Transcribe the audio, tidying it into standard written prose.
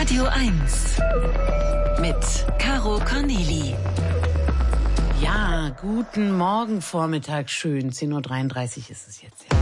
Radio 1 mit Caro Corneli. Ja, guten Morgen, Vormittag, schön. 10:33 Uhr ist es jetzt. Ja.